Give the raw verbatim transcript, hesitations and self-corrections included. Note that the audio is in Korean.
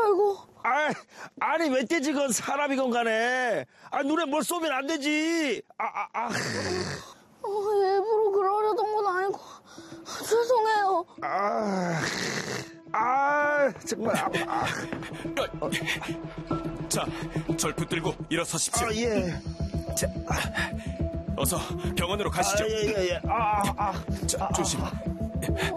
아이고. 아, 아니 멧돼지건 사람이건 간에 아, 눈에 뭘 쏘면 안 되지. 아, 아, 아. 어, 일부러 그러려던 건 아니고 죄송해요. 아, 아 정말 아파. 아. 어. 자, 절 붙들고 일어서십시오. 아, 예. 자, 어서 병원으로 가시죠. 아, 예, 예, 예. 아, 아, 자, 조심.